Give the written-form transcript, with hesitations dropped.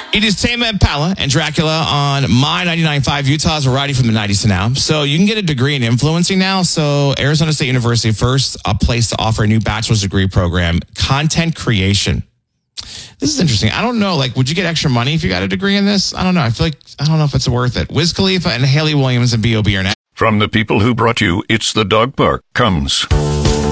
It is Tame Impala and Dracula on My 99.5, Utah's variety from the 90s to now. So you can get a degree in influencing now. So Arizona State University, first a place to offer a new bachelor's degree program, content creation. This is interesting. I don't know. Like, would you get extra money if you got a degree in this? I don't know. I don't know if it's worth it. Wiz Khalifa and Haley Williams and B.O.B. are next. From the people who brought you It's the Dog Park comes